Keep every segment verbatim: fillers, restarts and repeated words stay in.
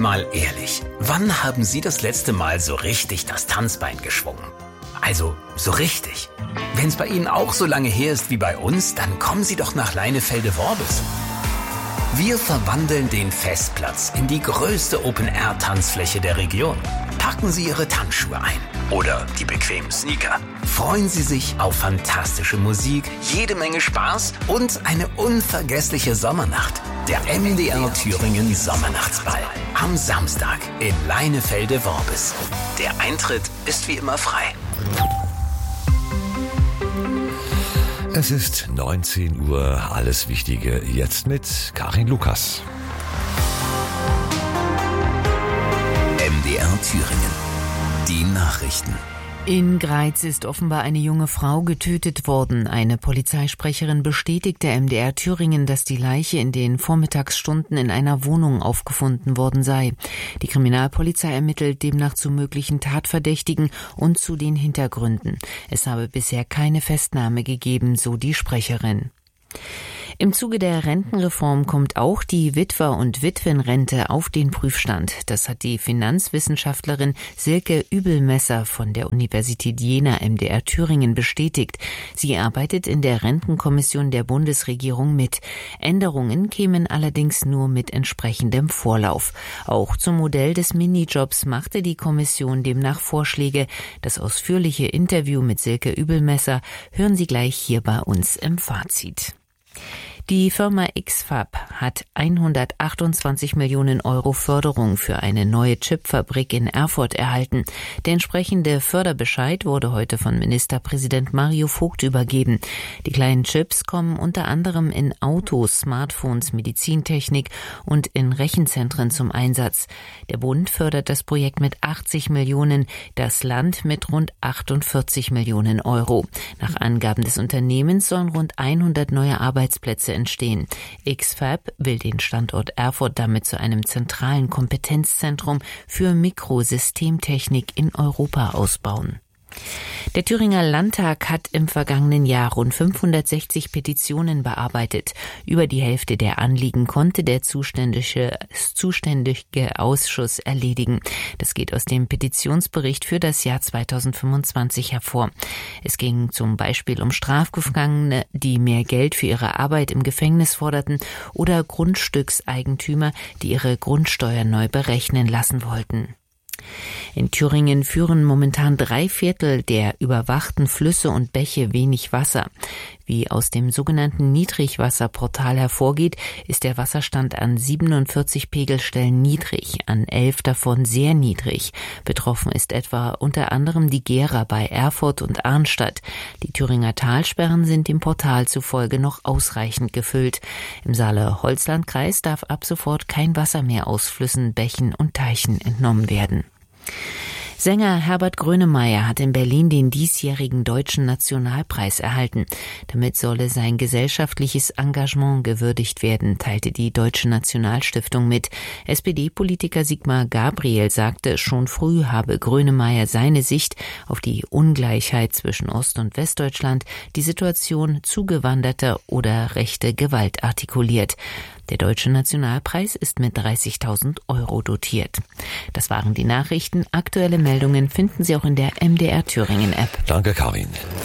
Mal ehrlich, wann haben Sie das letzte Mal so richtig das Tanzbein geschwungen? Also, so richtig. Wenn es bei Ihnen auch so lange her ist wie bei uns, dann kommen Sie doch nach Leinefelde-Worbis. Wir verwandeln den Festplatz in die größte Open-Air-Tanzfläche der Region. Packen Sie Ihre Tanzschuhe ein oder die bequemen Sneaker. Freuen Sie sich auf fantastische Musik, jede Menge Spaß und eine unvergessliche Sommernacht. Der M D R Thüringen Sommernachtsball am Samstag in Leinefelde-Worbis. Der Eintritt ist wie immer frei. Es ist neunzehn Uhr, alles Wichtige jetzt mit Karin Lukas. M D R Thüringen. Die Nachrichten. In Greiz ist offenbar eine junge Frau getötet worden. Eine Polizeisprecherin bestätigte M D R Thüringen, dass die Leiche in den Vormittagsstunden in einer Wohnung aufgefunden worden sei. Die Kriminalpolizei ermittelt demnach zu möglichen Tatverdächtigen und zu den Hintergründen. Es habe bisher keine Festnahme gegeben, so die Sprecherin. Im Zuge der Rentenreform kommt auch die Witwer- und Witwenrente auf den Prüfstand. Das hat die Finanzwissenschaftlerin Silke Übelmesser von der Universität Jena M D R Thüringen bestätigt. Sie arbeitet in der Rentenkommission der Bundesregierung mit. Änderungen kämen allerdings nur mit entsprechendem Vorlauf. Auch zum Modell des Minijobs machte die Kommission demnach Vorschläge. Das ausführliche Interview mit Silke Übelmesser hören Sie gleich hier bei uns im Fazit. Die Firma X F A B hat hundertachtundzwanzig Millionen Euro Förderung für eine neue Chipfabrik in Erfurt erhalten. Der entsprechende Förderbescheid wurde heute von Ministerpräsident Mario Vogt übergeben. Die kleinen Chips kommen unter anderem in Autos, Smartphones, Medizintechnik und in Rechenzentren zum Einsatz. Der Bund fördert das Projekt mit achtzig Millionen, das Land mit rund achtundvierzig Millionen Euro. Nach Angaben des Unternehmens sollen rund hundert neue Arbeitsplätze entstehen. X F A B will den Standort Erfurt damit zu einem zentralen Kompetenzzentrum für Mikrosystemtechnik in Europa ausbauen. Der Thüringer Landtag hat im vergangenen Jahr rund fünfhundertsechzig Petitionen bearbeitet. Über die Hälfte der Anliegen konnte der zuständige, zuständige Ausschuss erledigen. Das geht aus dem Petitionsbericht für das Jahr zweitausendfünfundzwanzig hervor. Es ging zum Beispiel um Strafgefangene, die mehr Geld für ihre Arbeit im Gefängnis forderten, oder Grundstückseigentümer, die ihre Grundsteuer neu berechnen lassen wollten. In Thüringen führen momentan drei Viertel der überwachten Flüsse und Bäche wenig Wasser. Wie aus dem sogenannten Niedrigwasserportal hervorgeht, ist der Wasserstand an siebenundvierzig Pegelstellen niedrig, an elf davon sehr niedrig. Betroffen ist etwa unter anderem die Gera bei Erfurt und Arnstadt. Die Thüringer Talsperren sind dem Portal zufolge noch ausreichend gefüllt. Im Saale-Holzland-Kreis darf ab sofort kein Wasser mehr aus Flüssen, Bächen und Teichen entnommen werden. Sänger Herbert Grönemeyer hat in Berlin den diesjährigen Deutschen Nationalpreis erhalten. Damit solle sein gesellschaftliches Engagement gewürdigt werden, teilte die Deutsche Nationalstiftung mit. S P D-Politiker Sigmar Gabriel sagte, schon früh habe Grönemeyer seine Sicht auf die Ungleichheit zwischen Ost- und Westdeutschland, die Situation zugewanderter oder rechte Gewalt artikuliert. Der Deutsche Nationalpreis ist mit dreißigtausend Euro dotiert. Das waren die Nachrichten. Aktuelle Meldungen finden Sie auch in der M D R Thüringen App. Danke, Karin.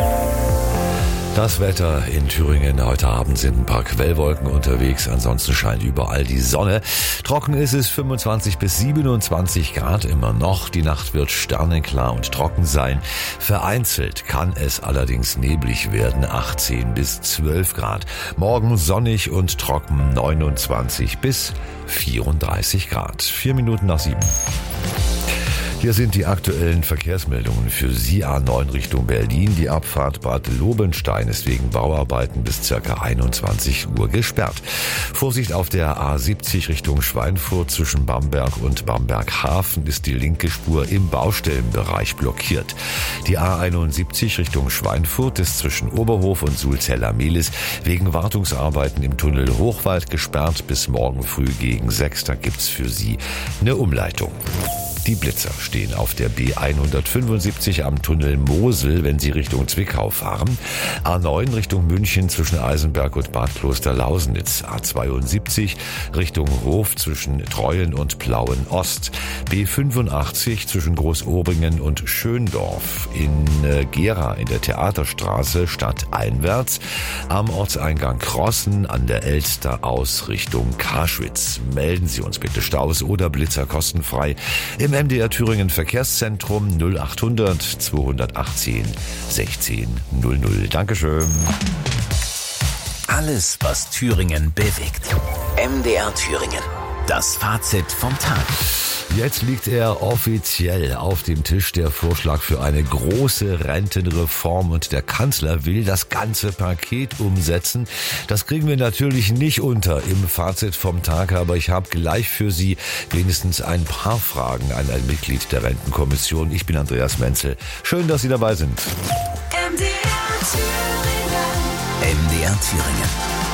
Das Wetter in Thüringen. Heute Abend sind ein paar Quellwolken unterwegs. Ansonsten scheint überall die Sonne. Trocken ist es fünfundzwanzig bis siebenundzwanzig Grad immer noch. Die Nacht wird sternenklar und trocken sein. Vereinzelt kann es allerdings neblig werden. achtzehn bis zwölf Grad. Morgen sonnig und trocken neunundzwanzig bis vierunddreißig Grad. Vier Minuten nach sieben. Hier sind die aktuellen Verkehrsmeldungen für Sie. A neun Richtung Berlin. Die Abfahrt Bad Lobenstein ist wegen Bauarbeiten bis ca. einundzwanzig Uhr gesperrt. Vorsicht auf der A siebzig Richtung Schweinfurt. Zwischen Bamberg und Bamberg-Hafen ist die linke Spur im Baustellenbereich blockiert. Die A einundsiebzig Richtung Schweinfurt ist zwischen Oberhof und Sulzeller-Mehlis wegen Wartungsarbeiten im Tunnel Hochwald gesperrt bis morgen früh gegen sechs. Da gibt's für Sie eine Umleitung. Die Blitzer stehen auf der B hundertfünfundsiebzig am Tunnel Mosel, wenn Sie Richtung Zwickau fahren. A neun Richtung München zwischen Eisenberg und Bad Klosterlausnitz. A zweiundsiebzig Richtung Hof zwischen Treuen und Plauen Ost. B fünfundachtzig zwischen Großobringen und Schöndorf. In Gera in der Theaterstraße stadteinwärts. Am Ortseingang Krossen an der Elster aus Richtung Karschwitz. Melden Sie uns bitte Staus oder Blitzer kostenfrei im M D R Thüringen Verkehrszentrum null achthundert zweihundertachtzehn sechzehn null null. Dankeschön. Alles, was Thüringen bewegt. M D R Thüringen. Das Fazit vom Tag. Jetzt liegt er offiziell auf dem Tisch, der Vorschlag für eine große Rentenreform, und der Kanzler will das ganze Paket umsetzen. Das kriegen wir natürlich nicht unter im Fazit vom Tag, aber ich habe gleich für Sie wenigstens ein paar Fragen an ein Mitglied der Rentenkommission. Ich bin Andreas Menzel. Schön, dass Sie dabei sind. M D R Thüringen. M D R Thüringen.